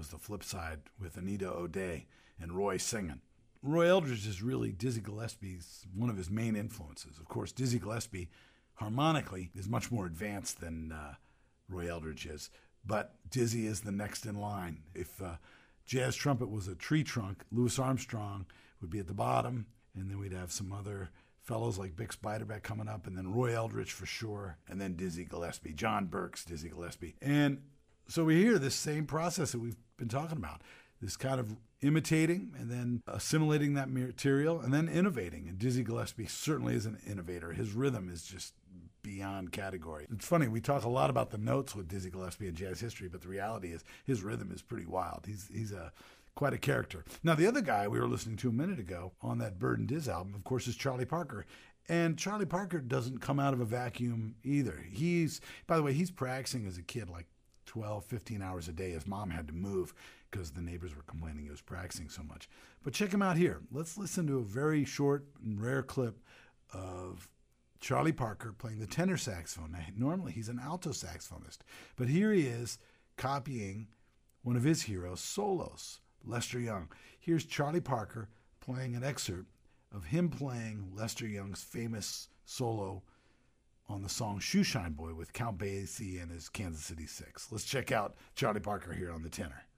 was the flip side with Anita O'Day and Roy singing. Roy Eldridge is really Dizzy Gillespie's one of his main influences. Of course, Dizzy Gillespie harmonically is much more advanced than Roy Eldridge is, but Dizzy is the next in line. If jazz trumpet was a tree trunk, Louis Armstrong would be at the bottom, and then we'd have some other fellows like Bix Beiderbecke coming up, and then Roy Eldridge for sure, and then Dizzy Gillespie, John Burke's Dizzy Gillespie. And so we hear this same process that we've been talking about, this kind of imitating and then assimilating that material and then innovating. And Dizzy Gillespie certainly is an innovator. His rhythm is just beyond category. It's funny, we talk a lot about the notes with Dizzy Gillespie in jazz history, but the reality is his rhythm is pretty wild. He's quite a character. Now, the other guy we were listening to a minute ago on that Bird and Diz album, of course, is Charlie Parker. And Charlie Parker doesn't come out of a vacuum either. By the way, he's practicing as a kid like 12, 15 hours a day. His mom had to move because the neighbors were complaining he was practicing so much. But check him out here. Let's listen to a very short and rare clip of Charlie Parker playing the tenor saxophone. Now, normally he's an alto saxophonist, but here he is copying one of his heroes' solos, Lester Young. Here's Charlie Parker playing an excerpt of him playing Lester Young's famous solo on the song Shoeshine Boy with Count Basie and his Kansas City Six. Let's check out Charlie Parker here on the tenor.